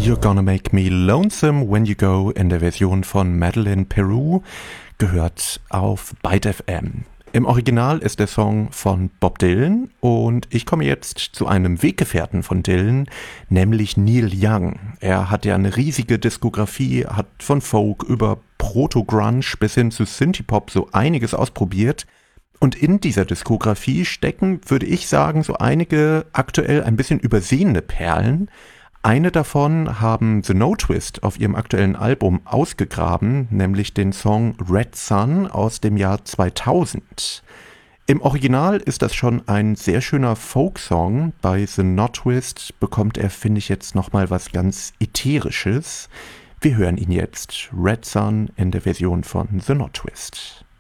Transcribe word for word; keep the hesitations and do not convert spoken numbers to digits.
You're Gonna Make Me Lonesome When You Go in der Version von Madeleine Peru gehört auf Byte F M. Im Original ist der Song von Bob Dylan und ich komme jetzt zu einem Weggefährten von Dylan, nämlich Neil Young. Er hat ja eine riesige Diskografie, hat von Folk über Proto-Grunge bis hin zu Synthie-Pop so einiges ausprobiert. Und in dieser Diskografie stecken, würde ich sagen, so einige aktuell ein bisschen übersehene Perlen. Eine davon haben The No Twist auf ihrem aktuellen Album ausgegraben, nämlich den Song Red Sun aus dem Jahr zweitausend. Im Original ist das schon ein sehr schöner Folksong. Bei The No Twist bekommt er, finde ich, jetzt nochmal was ganz Ätherisches. Wir hören ihn jetzt, Red Sun in der Version von The No Twist.